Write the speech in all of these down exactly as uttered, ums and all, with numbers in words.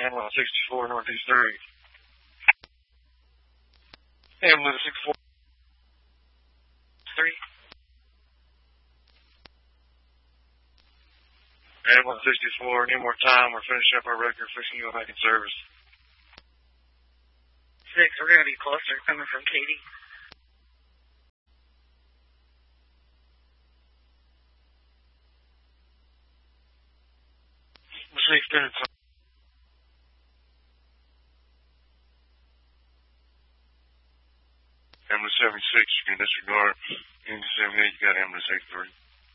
ambulance sixty-four, Northeast three. Ambulance sixty-four, three. Ambulance sixty-four, need more time. We're finishing up our record, fixing you back in service. Six, we're going to be closer, coming from Katy. Six minutes. Ambulance seventy-six, you can disregard. Into seventy-eight, you got ambulance eighty-three.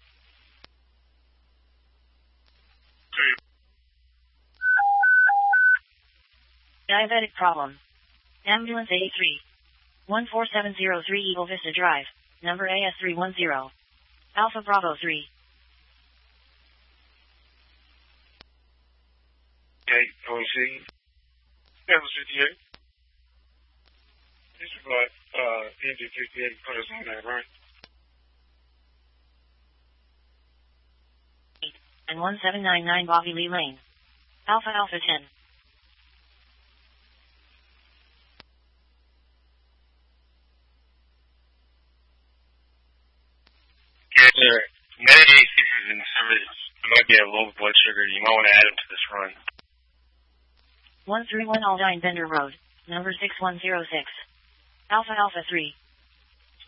Diabetic problem. Ambulance eighty-three. one four seven zero three Eagle Vista Drive. Number A S three one zero. Alpha Bravo three. eight, O C. Ambulance fifty-eight. Disregard, uh, N D fifty-eight, put us on that, right? And one seven nine nine Bobby Lee Lane. Alpha Alpha ten. Yes, sir. Medicaid six is in service. You might be at low blood sugar. You might want to add him to this run. one three one Aldine Bender Road. Number six one zero six. Alpha Alpha three.